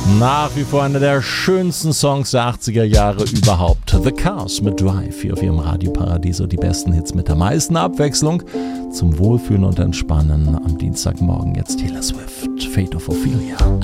Nach wie vor einer der schönsten Songs der 80er Jahre überhaupt. The Cars mit Drive hier auf ihrem Radioparadiso. Die besten Hits mit der meisten Abwechslung zum Wohlfühlen und Entspannen am Dienstagmorgen. Jetzt Taylor Swift, Fate of Ophelia.